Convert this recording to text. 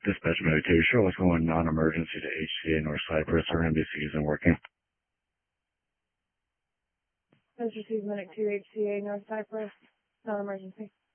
Dispatch medication. What's going non-emergency to HCA North Cypress or NBC isn't working? Has received medic to HCA North Cypress. Non-emergency.